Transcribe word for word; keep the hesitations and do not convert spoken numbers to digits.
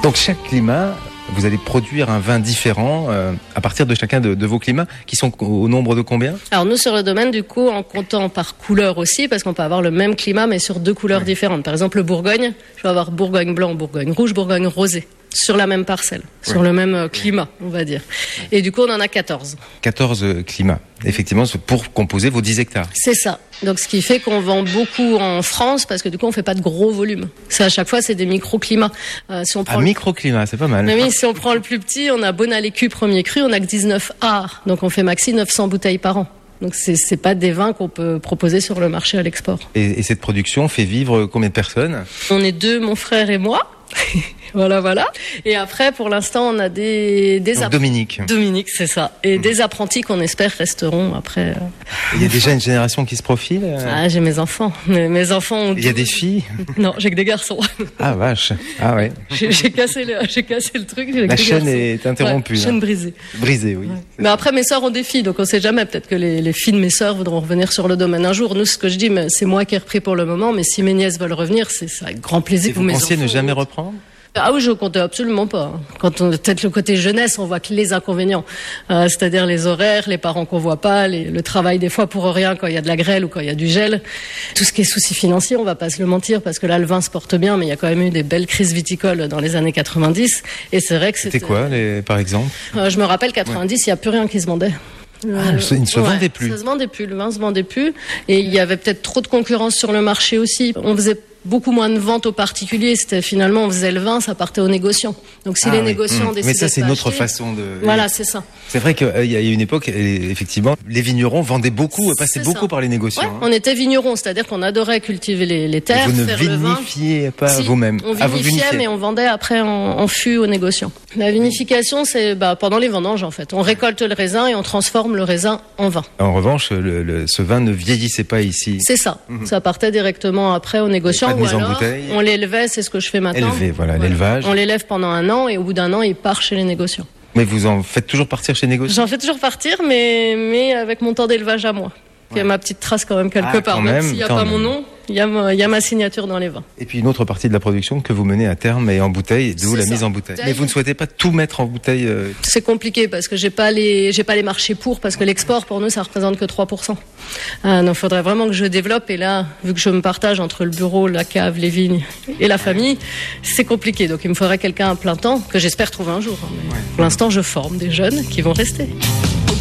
Donc chaque climat, vous allez produire un vin différent euh, à partir de chacun de, de vos climats, qui sont au nombre de combien ? Alors nous, sur le domaine, du coup, en comptant par couleur aussi, parce qu'on peut avoir le même climat, mais sur deux couleurs ouais. différentes. Par exemple, le Bourgogne, je vais avoir Bourgogne blanc, Bourgogne rouge, Bourgogne rosé, sur la même parcelle, ouais. sur le même euh, climat, on va dire. Et du coup, on en a quatorze. quatorze climats, effectivement, pour composer vos dix hectares. C'est ça. Donc, ce qui fait qu'on vend beaucoup en France, parce que du coup, on fait pas de gros volumes. Ça, à chaque fois, c'est des microclimats. Euh, si on prend un le... microclimat, c'est pas mal. Mais oui, si on prend le plus petit, on a Bonal-Écu premier cru, on a que dix-neuf arts. Donc, on fait maxi neuf cents bouteilles par an. Donc, c'est, c'est pas des vins qu'on peut proposer sur le marché à l'export. Et, et cette production fait vivre combien de personnes ? On est deux, mon frère et moi. Voilà, voilà. Et après, pour l'instant, on a des, des Donc, app... Dominique. Dominique, c'est ça. Et mmh. des apprentis qu'on espère resteront après. Il y a déjà une génération qui se profile. Euh... Ah, j'ai mes enfants. Mes, mes enfants ont... Il y a des filles? Non, j'ai que des garçons. Ah, vache. Ah, ouais. J'ai, j'ai cassé le, j'ai cassé le truc. J'ai La chaîne est interrompue. Ouais, chaîne brisée. Brisée, oui. Ouais. Mais après, mes sœurs ont des filles, donc on sait jamais. Peut-être que les, les filles de mes sœurs voudront revenir sur le domaine un jour. Nous, ce que je dis, mais c'est moi qui ai repris pour le moment. Mais si mes nièces veulent revenir, c'est, c'est avec grand plaisir. Et vous pensiez ne jamais reprendre? Ah oui, je comptais absolument pas. Quand on peut-être le côté jeunesse, on voit que les inconvénients, euh, c'est-à-dire les horaires, les parents qu'on voit pas, les, le travail des fois pour rien quand il y a de la grêle ou quand il y a du gel, tout ce qui est soucis financiers, on va pas se le mentir parce que là le vin se porte bien, mais il y a quand même eu des belles crises viticoles dans les années quatre-vingt-dix et c'est vrai que c'était, c'était quoi, les, par exemple euh, Je me rappelle quatre-vingt-dix, il ouais. y a plus rien qui se vendait. Ah, il ne se ouais, vendait plus. Ça se vendait plus, le vin se vendait plus et il y avait peut-être trop de concurrence sur le marché aussi. On faisait beaucoup moins de ventes aux particuliers. C'était finalement, on faisait le vin, ça partait aux négociants. Donc si ah, les oui. négociants mmh. décidaient Mais ça, c'est de une autre acheter, façon de. Voilà, c'est ça. C'est vrai qu'il euh, y a eu une époque, effectivement, les vignerons vendaient beaucoup, passaient beaucoup ça. par les négociants. Ouais, hein. On était vignerons, c'est-à-dire qu'on adorait cultiver les, les terres, et vous faire ne le vin. vinifiez pas si, vous-même. On vinifiait, mais on vendait après en, en fût aux négociants. La vinification, c'est bah, pendant les vendanges en fait. On récolte le raisin et on transforme le raisin en vin. En revanche, le, le, ce vin ne vieillissait pas ici. C'est ça. Mmh. Ça partait directement après aux négociants. Pas de ou mise alors, en bouteille. On l'élevait, c'est ce que je fais maintenant. Élever, voilà, voilà. l'élevage. On l'élève pendant un an et au bout d'un an, il part chez les négociants. Mais vous en faites toujours partir chez les négociants ? J'en fais toujours partir, mais, mais avec mon temps d'élevage à moi. Il y a ma petite trace quand même quelque ah, part. Même, même s'il n'y a pas même. mon nom, il y, a ma, il y a ma signature dans les vins. Et puis une autre partie de la production que vous menez à terme et en bouteille, d'où c'est la ça. mise en bouteille. Mais vous ne souhaitez pas tout mettre en bouteille euh... C'est compliqué parce que j'ai pas les, j'ai pas les marchés pour, parce que l'export pour nous ça représente que trois pour cent. Euh, donc il faudrait vraiment que je développe et là, vu que je me partage entre le bureau, la cave, les vignes et la famille, c'est compliqué. Donc il me faudrait quelqu'un à plein temps que j'espère trouver un jour. Hein. Mais ouais. Pour l'instant, je forme des jeunes qui vont rester.